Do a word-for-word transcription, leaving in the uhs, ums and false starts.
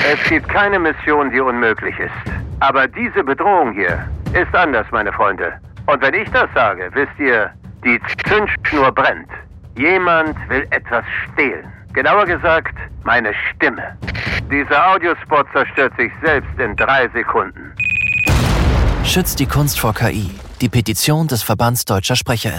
Es gibt keine Mission, die unmöglich ist. Aber diese Bedrohung hier ist anders, meine Freunde. Und wenn ich das sage, wisst ihr, die Zündschnur brennt. Jemand will etwas stehlen. Genauer gesagt, meine Stimme. Dieser Audiospot zerstört sich selbst in drei Sekunden. Schützt die Kunst vor K I. Die Petition des Verbands Deutscher Sprecher.